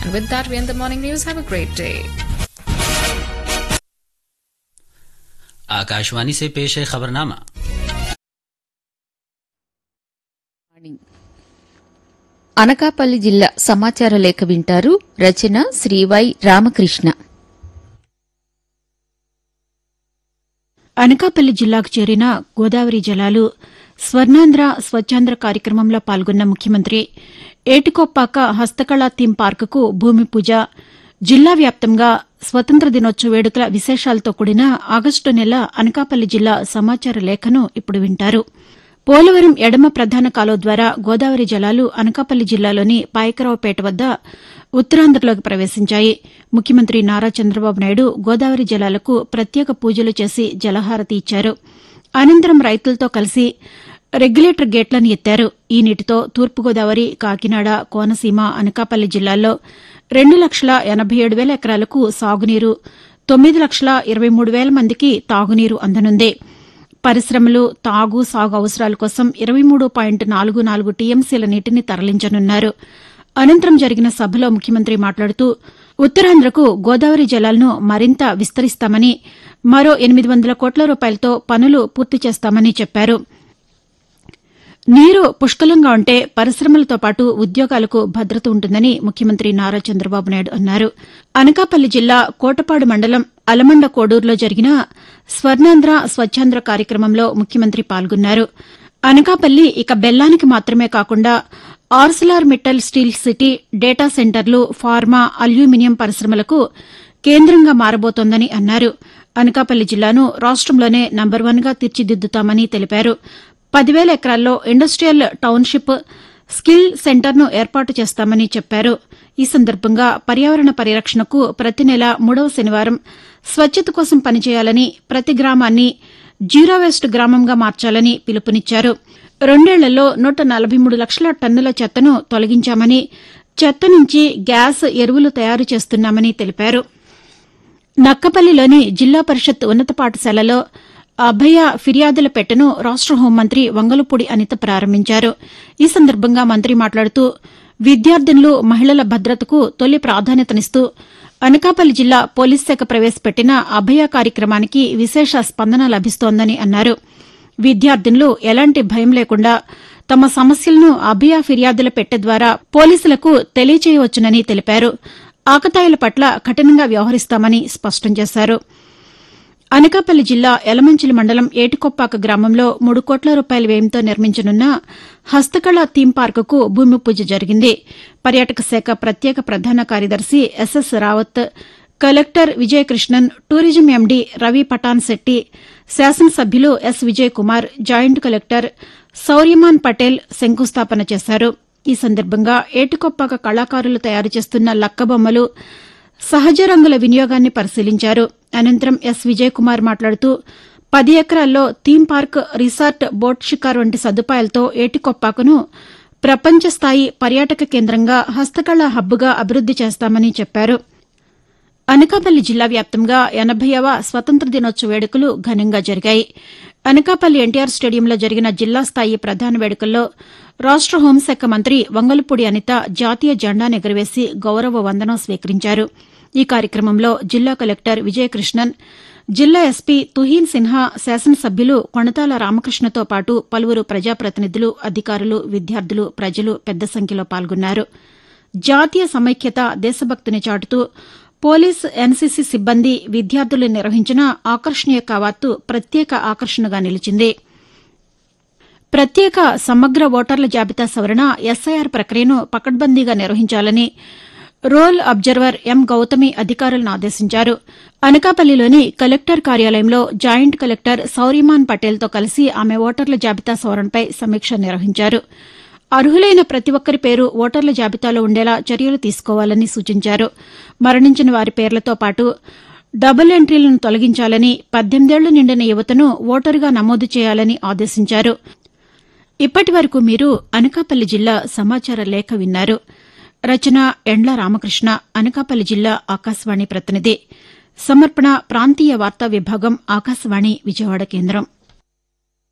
And with that, we end the morning news. Have a great day. Akashvani से पेश है खबरनामा। అనకాపల్లి జిల్లా సమాచార లేఖ వింటారు. రచన శ్రీ వై రామకృష్ణ. అనకాపల్లి జిల్లాకు చేరిన గోదావరి జలాలు స్వర్ణాంధ్ర స్వచ్ఛాంధ్ర కార్యక్రమంలో పాల్గొన్న ముఖ్యమంత్రి ఏటికొప్పాక హస్తకళా థీమ్ పార్కుకు భూమి పూజ, జిల్లా వ్యాప్తంగా స్వతంత్ర దినోత్సవ వేడుకల విశేషాలతో కూడిన ఆగస్టు నెల అనకాపల్లి జిల్లా సమాచార లేఖను ఇప్పుడు వింటారు. పోలవరం ఎడమ ప్రధాన కాలువ ద్వారా గోదావరి జలాలు అనకాపల్లి జిల్లాలోని పాయకరావుపేట వద్ద ఉత్తరాంధ్రలోకి ప్రవేశించాయి. ముఖ్యమంత్రి నారా చంద్రబాబు నాయుడు గోదావరి జలాలకు ప్రత్యేక పూజలు చేసి జలహారతి ఇచ్చారు. అనంతరం రైతులతో కలిసి రెగ్యులేటర్ గేట్లను ఎత్తారు. ఈ నీటితో తూర్పుగోదావరి, కాకినాడ, కోనసీమ, అనకాపల్లి జిల్లాల్లో 2,87,000 ఎకరాలకు సాగునీరు, 9,23,000 మందికి తాగునీరు అందనుంది. పరిశ్రమలు, తాగు, సాగు అవసరాల కోసం 23.44 టీఎంసీల నీటిని తరలించనున్నారు. అనంతరం జరిగిన సభలో ముఖ్యమంత్రి మాట్లాడుతూ ఉత్తరాంధ్రకు గోదావరి జలాలను మరింత విస్తరిస్తామని, మరో 800 కోట్ల రూపాయలతో పనులు పూర్తి చేస్తామని చెప్పారు. నీరు పుష్కలంగా ఉంటే పరిశ్రమలతో పాటు ఉద్యోగాలకు భద్రత ఉంటుందని ముఖ్యమంత్రి నారా చంద్రబాబు నాయుడు అన్నారు. అనకాపల్లి జిల్లా కోటపాడు మండలం అలమండ కోడూరులో జరిగిన స్వర్ణాంధ్ర స్వచ్ఛాంధ్ర కార్యక్రమంలో ముఖ్యమంత్రి పాల్గొన్నారు. అనకాపల్లి ఇక బెల్లానికి మాత్రమే కాకుండా Arcelor Mittal steel city, data సెంటర్లు, ఫార్మా, అల్యూమినియం పరిశ్రమలకు కేంద్రంగా మారబోతోందని అన్నారు. అనకాపల్లి జిల్లాను రాష్టంలోనే నంబర్ 1గా తీర్చిదిద్దుతామని తెలిపారు. 10,000 ఎకరాల్లో ఇండస్ట్రియల్ టౌన్షిప్, స్కిల్ సెంటర్ను ఏర్పాటు చేస్తామని చెప్పారు. ఈ సందర్భంగా పర్యావరణ పరిరక్షణకు ప్రతి నెల 3వ శనివారం స్వచ్ఛత కోసం పనిచేయాలని, ప్రతి గ్రామాన్ని జీరో వేస్ట్ గ్రామంగా మార్చాలని పిలుపునిచ్చారు. 2 ఏళ్లలో 143 లక్షల టన్నుల చెత్తను తొలగించామని, చెత్త నుంచి గ్యాస్, ఎరువులు తయారు చేస్తున్నామని తెలిపారు. నక్కపల్లిలోని జిల్లా పరిషత్ ఉన్నత పాఠశాలలో అభయ ఫిర్యాదుల పెట్టెను రాష్ట హోంమంత్రి వంగలపూడి అనిత ప్రారంభించారు. ఈ సందర్భంగా మంత్రి మాట్లాడుతూ విద్యార్థినులు, మహిళల భద్రతకు తొలి ప్రాధాన్యతనిస్తూ అనకాపల్లి జిల్లా పోలీస్ శాఖ ప్రవేశపెట్టిన అభయ కార్యక్రమానికి విశేష స్పందన లభిస్తోందని అన్నారు. విద్యార్థినులు ఎలాంటి భయం లేకుండా తమ సమస్యలను అభయ ఫిర్యాదుల పెట్టె ద్వారా పోలీసులకు తెలియచేయవచ్చునని తెలిపారు. ఆకతాయిల పట్ల కఠినంగా వ్యవహరిస్తామని స్పష్టం చేశారు. అనకాపల్లి జిల్లా యలమంచిలి మండలం ఏటికొప్పాక గ్రామంలో 3 కోట్ల రూపాయల వ్యయంతో నిర్మించనున్న హస్తకళా థీమ్ పార్కుకు భూమి పూజ జరిగింది. పర్యాటక శాఖ ప్రత్యేక ప్రధాన కార్యదర్శి SS Rawat, collector Vijayakrishnan, tourism MD Ravi Patan Shetty, శాసనసభ్యులు yes Vijay Kumar, joint collector Sauryaman Patel శంకుస్థాపన చేశారు. ఈ సందర్భంగా ఏటికొప్పాక కళాకారులు తయారు చేస్తున్న లక్కబొమ్మలు, సహజ రంగుల వినియోగాన్ని పరిశీలించారు. అనంతరం ఎస్ విజయ్ కుమార్ మాట్లాడుతూ 10 ఎకరాల్లో థీమ్ పార్క్, రిసార్ట్, బోట్ షికార్ వంటి సదుపాయాలతో ఏటికొప్పాకను ప్రపంచ స్థాయి పర్యాటక కేంద్రంగా, హస్తకళా హబ్గా అభివృద్ది చేస్తామని చెప్పారు. అనకాపల్లి జిల్లా వ్యాప్తంగా 80వ స్వతంత్ర దినోత్సవ వేడుకలు ఘనంగా జరిగాయి. అనకాపల్లి ఎన్టీఆర్ స్టేడియంలో జరిగిన జిల్లా స్థాయి ప్రధాన వేడుకల్లో రాష్ట హోంశాఖ మంత్రి వంగలపూడి అనిత జాతీయ జెండాను ఎగురవేసి గౌరవ వందనం స్వీకరించారు. ఈ కార్యక్రమంలో జిల్లా కలెక్టర్ విజయకృష్ణన్, జిల్లా ఎస్పీ తుహీన్ సిన్హా, శాసనసభ్యులు కొణతాల రామకృష్ణతో పాటు పలువురు ప్రజాప్రతినిధులు, అధికారులు, విద్యార్థులు, ప్రజలు పెద్ద సంఖ్యలో పాల్గొన్నారు. జాతీయ సమైక్యత, దేశభక్తిని చాటుతూ పోలీస్, ఎన్సీసీ సిబ్బంది, విద్యార్థులు నిర్వహించిన ఆకర్షణీయ కవాతు ప్రత్యేక ఆకర్షణగా నిలిచింది. ప్రత్యేక సమగ్ర ఓటర్ల జాబితా సవరణ ఎస్ఐఆర్ ప్రక్రియను పకడ్బందీగా నిర్వహించాలని రోల్ అబ్జర్వర్ ఎం గౌతమి అధికారులను ఆదేశించారు. అనకాపల్లిలోని కలెక్టర్ కార్యాలయంలో జాయింట్ కలెక్టర్ సౌర్యమాన్ పటేల్తో కలిసి ఆమె ఓటర్ల జాబితా సవరణపై సమీక్ష నిర్వహించారు. అర్హులైన ప్రతి ఒక్కరి పేరు ఓటర్ల జాబితాలో ఉండేలా చర్యలు తీసుకోవాలని సూచించారు. మరణించిన వారి పేర్లతో పాటు డబుల్ ఎంట్రీలను తొలగించాలని, 18 ఏళ్లు నిండిన యువతను ఓటరుగా నమోదు చేయాలని ఆదేశించారు. ఇప్పటి వరకు మీరు అనకాపల్లి జిల్లా సమాచార లేఖ విన్నారు. రచన ఎండ్ల రామకృష్ణ, అనకాపల్లి జిల్లా ఆకాశవాణి ప్రతినిధి. సమర్పణ ప్రాంతీయ వార్తా విభాగం, ఆకాశవాణి విజయవాడ కేంద్రం.